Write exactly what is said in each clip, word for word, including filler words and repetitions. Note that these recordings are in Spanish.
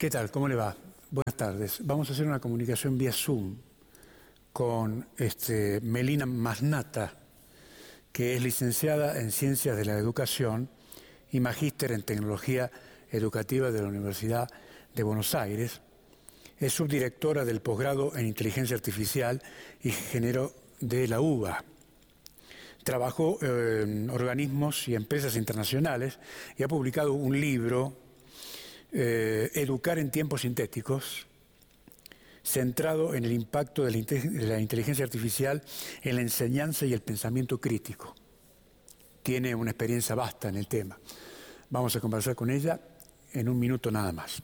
¿Qué tal? ¿Cómo le va? Buenas tardes. Vamos a hacer una comunicación vía Zoom con este, Melina Masnata, que es licenciada en Ciencias de la Educación y magíster en Tecnología Educativa de la Universidad de Buenos Aires. Es subdirectora del posgrado en Inteligencia Artificial y Género de la U B A. Trabajó en organismos y empresas internacionales y ha publicado un libro, eh, Educar en tiempos sintéticos, centrado en el impacto de la, de la inteligencia artificial en la enseñanza y el pensamiento crítico. Tiene una experiencia vasta en el tema. Vamos a conversar con ella en un minuto nada más.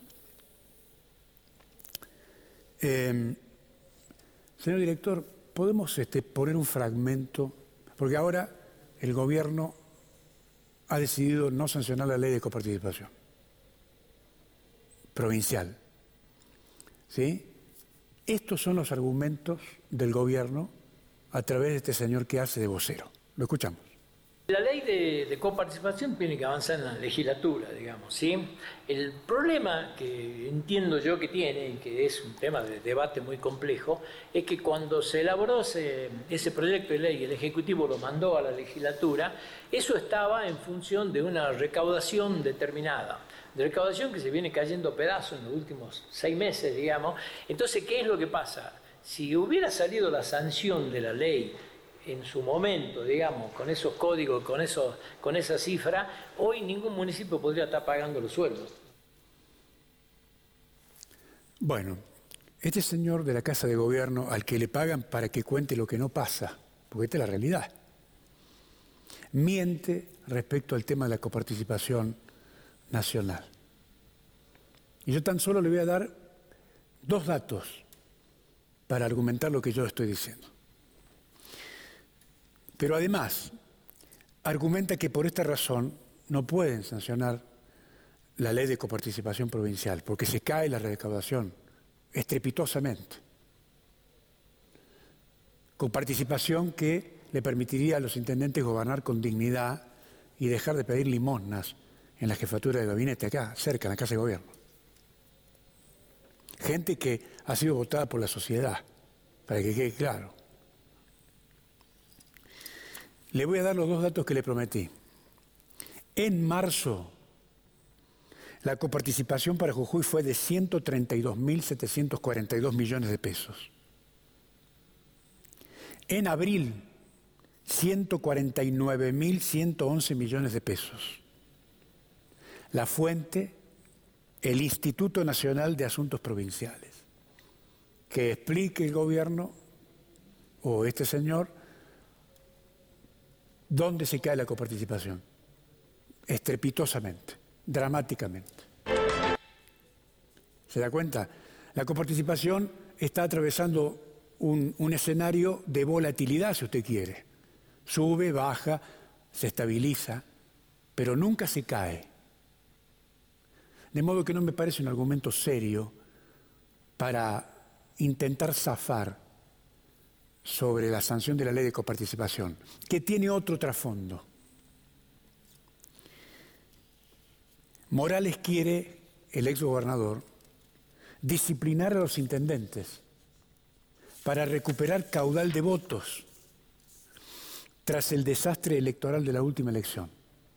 Eh, señor director, ¿podemos este, poner un fragmento? Porque ahora el gobierno ha decidido no sancionar la ley de coparticipación provincial. ¿Sí? Estos son los argumentos del gobierno a través de este señor que hace de vocero. Lo escuchamos. La ley de, de coparticipación tiene que avanzar en la legislatura, digamos, ¿sí? El problema que entiendo yo que tiene, y que es un tema de debate muy complejo, es que cuando se elaboró ese, ese proyecto de ley y el Ejecutivo lo mandó a la legislatura, eso estaba en función de una recaudación determinada, de recaudación que se viene cayendo a pedazos en los últimos seis meses, digamos. Entonces, ¿qué es lo que pasa? Si hubiera salido la sanción de la ley en su momento, digamos, con esos códigos, con, esos, con esa cifra, hoy ningún municipio podría estar pagando los sueldos. Bueno, este señor de la Casa de Gobierno al que le pagan para que cuente lo que no pasa, porque esta es la realidad, miente respecto al tema de la coparticipación nacional. Y yo tan solo le voy a dar dos datos para argumentar lo que yo estoy diciendo. Pero además, argumenta que por esta razón no pueden sancionar la ley de coparticipación provincial, porque se cae la recaudación estrepitosamente. Coparticipación que le permitiría a los intendentes gobernar con dignidad y dejar de pedir limosnas en la jefatura de gabinete acá, cerca, en la Casa de Gobierno. Gente que ha sido votada por la sociedad, para que quede claro. Le voy a dar los dos datos que le prometí. En marzo, la coparticipación para Jujuy fue de ciento treinta y dos mil setecientos cuarenta y dos millones de pesos. En abril, ciento cuarenta y nueve mil ciento once millones de pesos. La fuente, el Instituto Nacional de Asuntos Provinciales. Que explique el gobierno o este señor ¿dónde se cae la coparticipación? Estrepitosamente, dramáticamente. ¿Se da cuenta? La coparticipación está atravesando un, un escenario de volatilidad, si usted quiere. Sube, baja, se estabiliza, pero nunca se cae. De modo que no me parece un argumento serio para intentar zafar sobre la sanción de la ley de coparticipación, que tiene otro trasfondo. Morales quiere, el exgobernador, disciplinar a los intendentes para recuperar caudal de votos tras el desastre electoral de la última elección.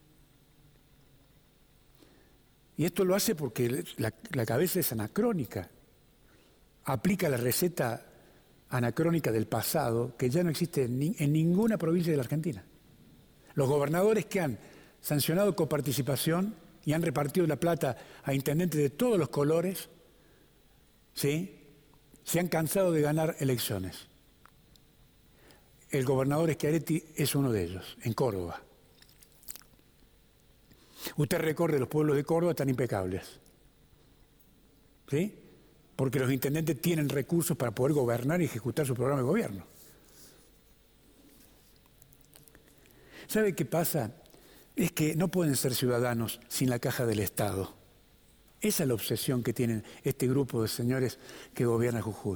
Y esto lo hace porque la, la cabeza es anacrónica, aplica la receta anacrónica del pasado que ya no existe en, ni, en ninguna provincia de la Argentina. Los gobernadores que han sancionado coparticipación y han repartido la plata a intendentes de todos los colores, ¿sí?, se han cansado de ganar elecciones. El gobernador Schiaretti es uno de ellos, en Córdoba. Usted recorre los pueblos de Córdoba tan impecables, ¿sí?, porque los intendentes tienen recursos para poder gobernar y ejecutar su programa de gobierno. ¿Sabe qué pasa? Es que no pueden ser ciudadanos sin la caja del Estado. Esa es la obsesión que tienen este grupo de señores que gobierna Jujuy.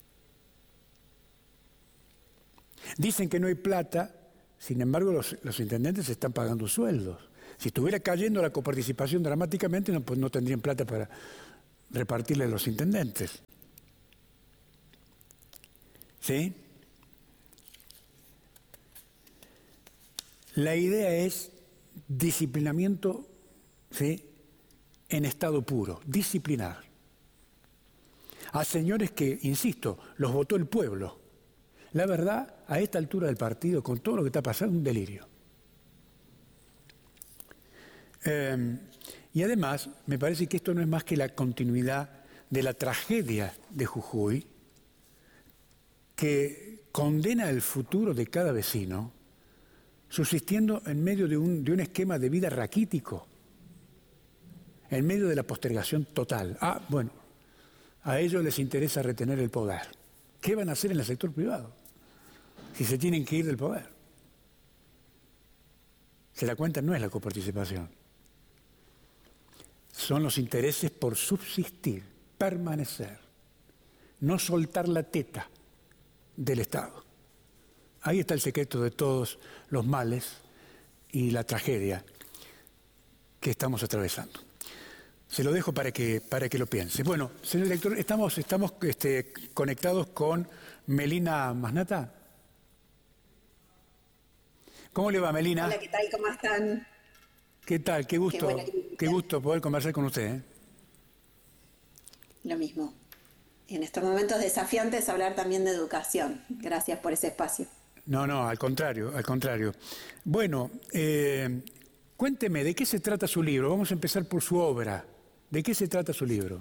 Dicen que no hay plata, sin embargo los, los intendentes están pagando sueldos. Si estuviera cayendo la coparticipación dramáticamente, no, pues no tendrían plata para repartirle a los intendentes. ¿Sí? La idea es disciplinamiento, ¿sí?, en estado puro, disciplinar. A señores que, insisto, los votó el pueblo. La verdad, a esta altura del partido, con todo lo que está pasando, un delirio. Eh, y además, me parece que esto no es más que la continuidad de la tragedia de Jujuy, que condena el futuro de cada vecino, subsistiendo en medio de un, de un esquema de vida raquítico, en medio de la postergación total. Ah, bueno, a ellos les interesa retener el poder. ¿Qué van a hacer en el sector privado si se tienen que ir del poder? Se da cuenta, no es la coparticipación. Son los intereses por subsistir, permanecer, no soltar la teta del Estado. Ahí está el secreto de todos los males y la tragedia que estamos atravesando. Se lo dejo para que, para que lo piense. Bueno, señor director, estamos, estamos este, conectados con Melina Masnata. ¿Cómo le va, Melina? Hola, ¿qué tal? ¿Cómo están? ¿Qué tal? Qué gusto, Qué, bueno, qué gusto poder conversar con usted. ¿eh? Lo mismo. En estos momentos desafiantes hablar también de educación. Gracias por ese espacio. No, no, al contrario, al contrario. Bueno, eh, cuénteme, ¿de qué se trata su libro? Vamos a empezar por su obra. ¿De qué se trata su libro?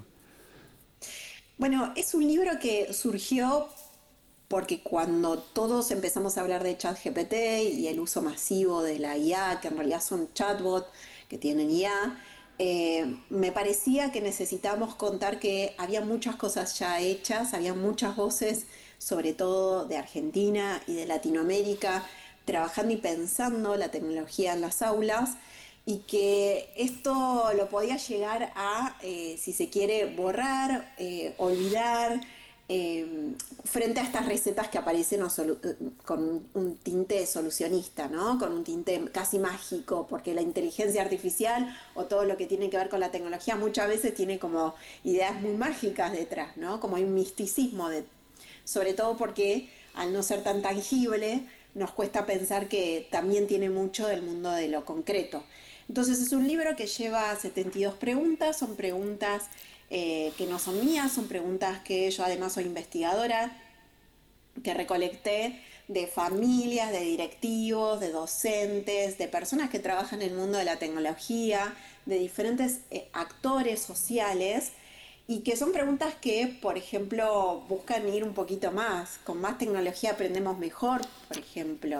Bueno, es un libro que surgió porque cuando todos empezamos a hablar de ChatGPT y el uso masivo de la I A, que en realidad son chatbots que tienen I A, eh, me parecía que necesitábamos contar que había muchas cosas ya hechas, había muchas voces, sobre todo de Argentina y de Latinoamérica, trabajando y pensando la tecnología en las aulas, y que esto lo podía llegar a, eh, si se quiere, borrar, eh, olvidar, eh, frente a estas recetas que aparecen o con un tinte solucionista, ¿no? Con un tinte casi mágico, porque la inteligencia artificial o todo lo que tiene que ver con la tecnología muchas veces tiene como ideas muy mágicas detrás, ¿no? Como hay un misticismo, de, sobre todo porque al no ser tan tangible nos cuesta pensar que también tiene mucho del mundo de lo concreto. Entonces es un libro que lleva setenta y dos preguntas, son preguntas eh, que no son mías, son preguntas que yo además soy investigadora, que recolecté de familias, de directivos, de docentes, de personas que trabajan en el mundo de la tecnología, de diferentes eh, actores sociales, y que son preguntas que, por ejemplo, buscan ir un poquito más. Con más tecnología aprendemos mejor, por ejemplo.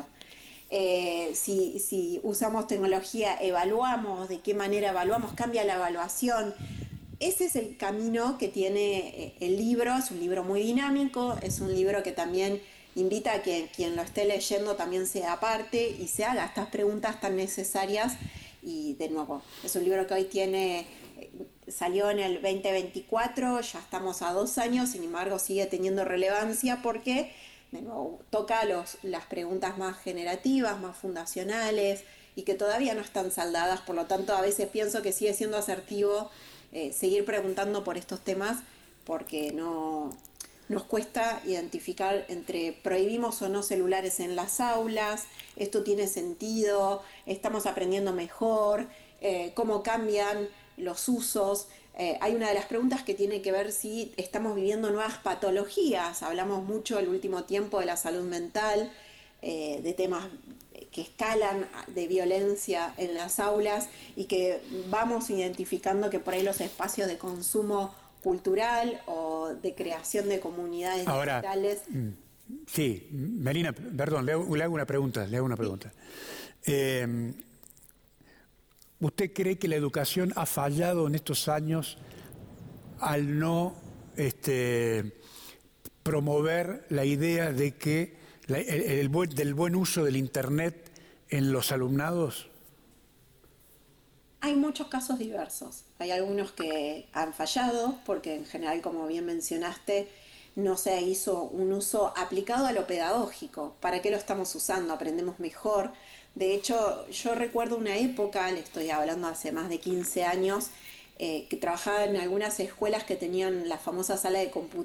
Eh, si, si usamos tecnología, evaluamos, de qué manera evaluamos, cambia la evaluación. Ese es el camino que tiene el libro. Es un libro muy dinámico, es un libro que también invita a que quien lo esté leyendo también sea parte y se haga estas preguntas tan necesarias. Y de nuevo, es un libro que hoy tiene, salió en el veinte veinticuatro, ya estamos a dos años, sin embargo sigue teniendo relevancia porque de nuevo toca los, las preguntas más generativas, más fundacionales y que todavía no están saldadas. Por lo tanto, a veces pienso que sigue siendo asertivo eh, seguir preguntando por estos temas, porque no nos cuesta identificar entre prohibimos o no celulares en las aulas, esto tiene sentido, estamos aprendiendo mejor, eh, cómo cambian los usos. Eh, hay una de las preguntas que tiene que ver si estamos viviendo nuevas patologías. Hablamos mucho el último tiempo de la salud mental, eh, de temas que escalan de violencia en las aulas y que vamos identificando que por ahí los espacios de consumo cultural o de creación de comunidades Ahora, digitales. Sí, Melina, perdón, le hago, le hago una pregunta, le hago una pregunta. Sí. Eh, ¿Usted cree que la educación ha fallado en estos años al no este, promover la idea de que la, el, el buen, del buen uso del Internet en los alumnados? Hay muchos casos diversos. Hay algunos que han fallado porque en general, como bien mencionaste, no se hizo un uso aplicado a lo pedagógico. ¿Para qué lo estamos usando? Aprendemos mejor. De hecho, yo recuerdo una época, le estoy hablando hace más de quince años, eh, que trabajaba en algunas escuelas que tenían la famosa sala de